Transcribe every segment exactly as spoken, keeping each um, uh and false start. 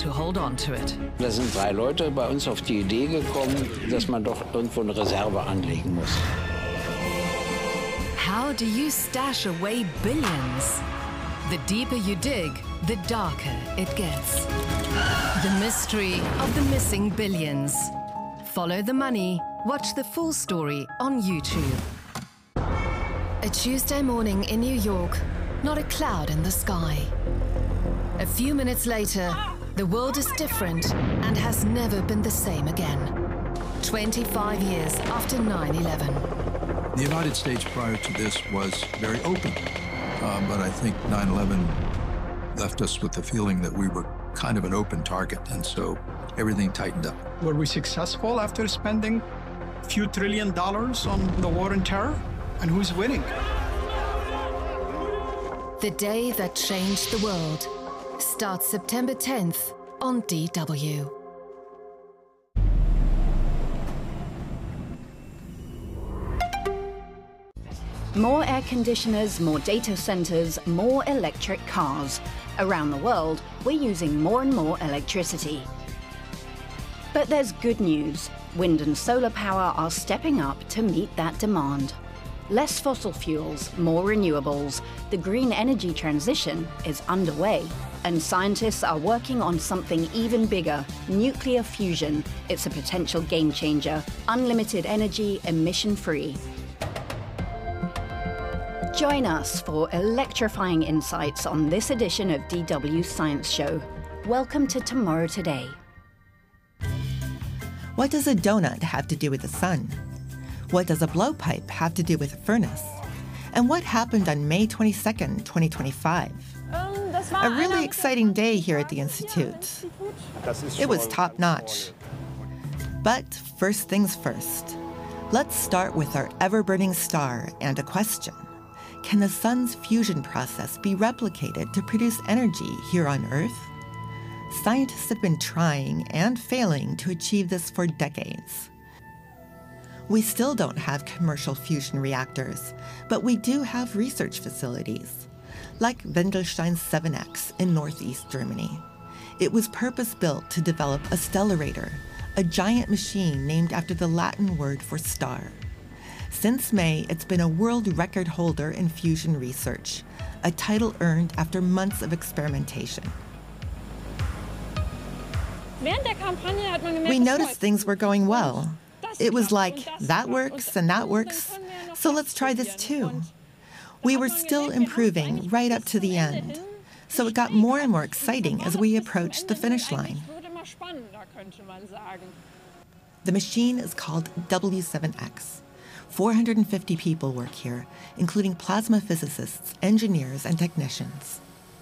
to hold on to it. Da sind drei Leute bei uns auf die Idee gekommen, dass man doch irgendwo eine Reserve anlegen muss. How do you stash away billions? The deeper you dig, the darker it gets. The mystery of the missing billions. Follow the money. Watch the full story on YouTube. A Tuesday morning in New York, not a cloud in the sky. A few minutes later, the world is different and has never been the same again. twenty-five years after nine eleven. The United States prior to this was very open, uh, but I think nine eleven left us with the feeling that we were kind of an open target, and so everything tightened up. Were we successful after spending a few trillion dollars on the war on terror? And who's winning? The day that changed the world starts September tenth on D W. More air conditioners, more data centers, more electric cars. Around the world, we're using more and more electricity. But there's good news. Wind and solar power are stepping up to meet that demand. Less fossil fuels, more renewables. The green energy transition is underway. And scientists are working on something even bigger, nuclear fusion. It's a potential game changer. Unlimited energy, emission-free. Join us for electrifying insights on this edition of D W's Science Show. Welcome to Tomorrow Today. What does a donut have to do with the sun? What does a blowpipe have to do with a furnace? And what happened on May twenty-second, twenty twenty-five? A really exciting day here at the Institute. It was top-notch. But first things first. Let's start with our ever-burning star and a question. Can the sun's fusion process be replicated to produce energy here on Earth? Scientists have been trying and failing to achieve this for decades. We still don't have commercial fusion reactors, but we do have research facilities, like Wendelstein seven X in northeast Germany. It was purpose-built to develop a stellarator, a giant machine named after the Latin word for star. Since May, it's been a world record holder in fusion research, a title earned after months of experimentation. We noticed things were going well. It was like, that works and that works, so let's try this too. We were still improving right up to the end, so it got more and more exciting as we approached the finish line. The machine is called W seven X. four hundred fifty people work here, including plasma physicists, engineers, and technicians.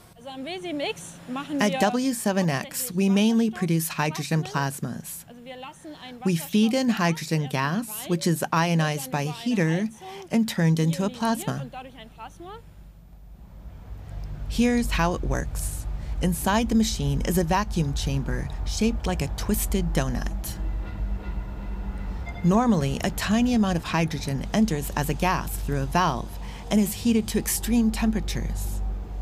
At W seven X, we mainly produce hydrogen plasmas. We feed in hydrogen gas, which is ionized by a heater and turned into a plasma. Here's how it works. Inside the machine is a vacuum chamber shaped like a twisted donut. Normally, a tiny amount of hydrogen enters as a gas through a valve and is heated to extreme temperatures.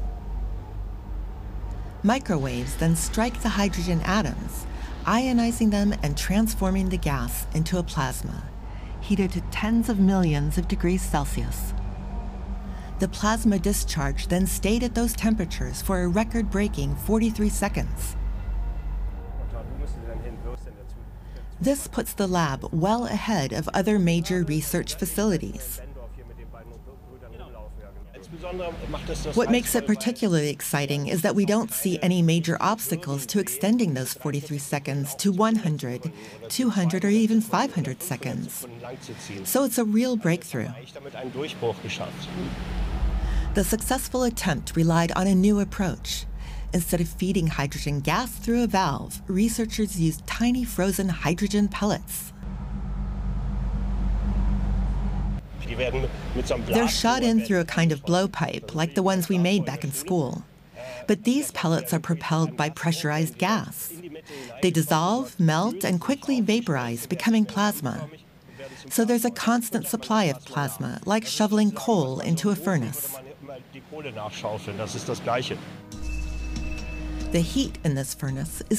Microwaves then strike the hydrogen atoms, ionizing them and transforming the gas into a plasma, heated to tens of millions of degrees Celsius. The plasma discharge then stayed at those temperatures for a record-breaking forty-three seconds. This puts the lab well ahead of other major research facilities. What makes it particularly exciting is that we don't see any major obstacles to extending those forty-three seconds to one hundred, two hundred, or even five hundred seconds. So it's a real breakthrough. The successful attempt relied on a new approach. Instead of feeding hydrogen gas through a valve, researchers used tiny frozen hydrogen pellets. They're shot in through a kind of blowpipe, like the ones we made back in school. But these pellets are propelled by pressurized gas. They dissolve, melt, and quickly vaporize, becoming plasma. So there's a constant supply of plasma, like shoveling coal into a furnace. The heat in this furnace is